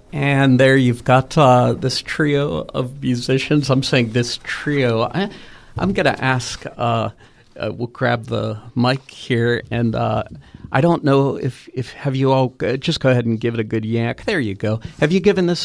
And there you've got this trio of musicians. I'm saying this trio. I'm going to ask, we'll grab the mic here, and I don't know if have you all, just go ahead and give it a good yank. There you go. Have you given this